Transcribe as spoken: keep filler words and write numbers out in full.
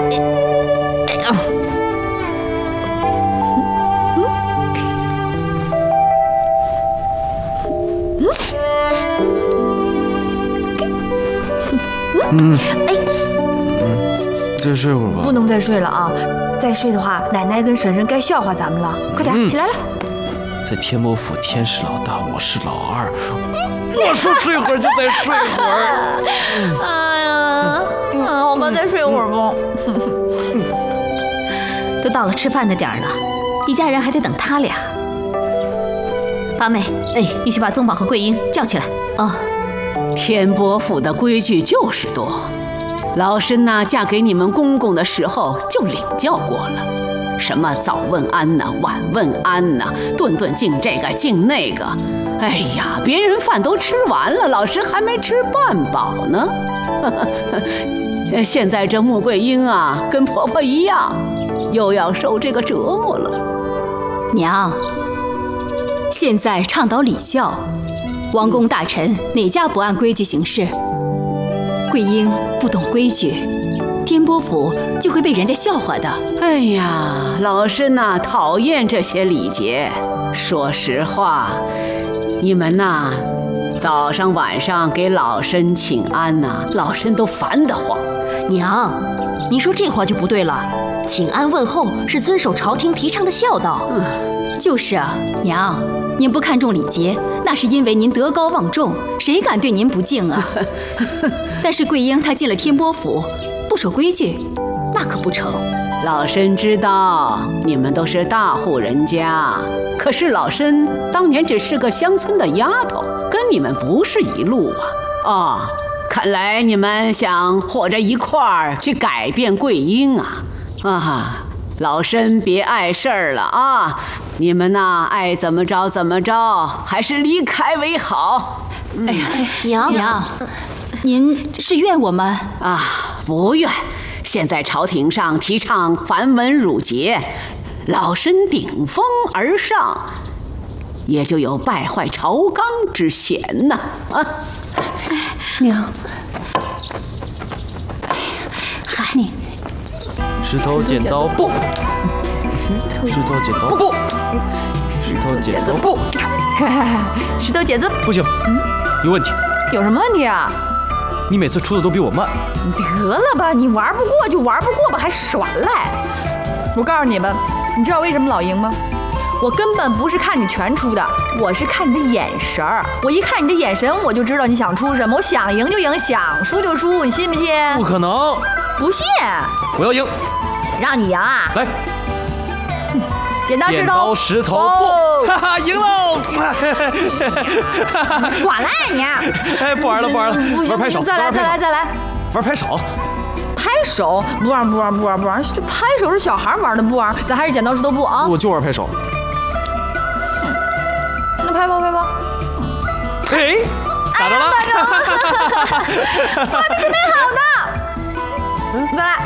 哎呀！ 嗯，哎，嗯，再睡会儿吧。 不能再睡了啊！再睡的话，奶奶跟婶婶该笑话咱们了。快点、嗯、起来了！ 在天波府，天是老大，我是老二。我说睡会儿就再睡会儿。 哎呀，嗯，好吧，再睡会儿吧。 都到了吃饭的点儿了，一家人还得等他俩。八妹，哎，你去把宗宝和桂英叫起来。 哦。天波府的规矩就是多，老身呐，嫁给你们公公的时候就领教过了，什么早问安呐，晚问安呐，顿顿敬这个敬那个。哎呀，别人饭都吃完了，老身还没吃半饱呢。现在这穆桂英啊，跟婆婆一样，又要受这个折磨了。 娘，现在倡导礼教。王公大臣哪家不按规矩行事？桂英不懂规矩，天波府就会被人家笑话的。 哎呀，老身呐、啊、讨厌这些礼节。说实话，你们呐、啊、早上晚上给老身请安呐、啊，老身都烦得慌。 娘，您说这话就不对了。请安问候是遵守朝廷提倡的孝道。嗯，就是啊，娘。您不看重礼节，那是因为您德高望重，谁敢对您不敬啊？但是桂英她进了天波府，不守规矩，那可不成。 老身知道你们都是大户人家，可是老身当年只是个乡村的丫头，跟你们不是一路啊。哦，看来你们想和着一块儿去改变桂英啊！啊，老身别碍事儿了啊！你们呐，爱怎么着怎么着，还是离开为好。 哎呀，娘娘，您是怨我们啊？不怨。现在朝廷上提倡繁文缛节，老身顶风而上，也就有败坏朝纲之嫌呐！啊， 娘，喊你。 石头剪刀布。石头剪刀布，石头剪刀布， 石头剪子不行，嗯，有问题。 有什么问题啊？ 你每次出的都比我慢。 得了吧，你玩不过就玩不过吧，还耍赖。我告诉你们，你知道为什么老赢吗？我根本不是看你全出的，我是看你的眼神儿。我一看你的眼神，我就知道你想出什么。我想赢就赢，想输就输，你信不信？ 不可能！ 不信？ 我要赢， 让你赢啊！ 来。 剪刀石头， 剪刀石头布，哈哈，赢喽！ 耍赖你！ 哎，不玩了，不玩了， 不行， 玩拍手， 再来，再来，再来， 玩拍手。 拍手不玩，不玩，不玩，不玩。这拍手是小孩玩的，不玩。咱还是剪刀石头布啊！ 我就玩拍手。 那拍吧，拍吧。 哎，咋着了？ 哇，这准备好的。再来。